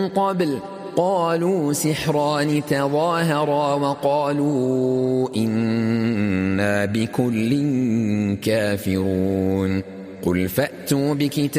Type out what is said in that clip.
قبل قالوا سحران تظاهرا وقالوا إنا بكل كافرون قل فأتوا بكتاب